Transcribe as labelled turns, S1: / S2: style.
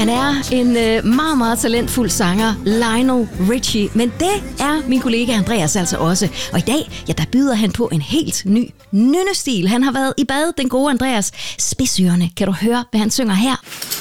S1: Han er en meget, meget talentfuld sanger, Lionel Richie, men det er min kollega Andreas altså også. Og i dag, der byder han på en helt ny nynnestil. Han har været i bad, den gode Andreas. Spidsørerne, kan du høre, hvad han synger her?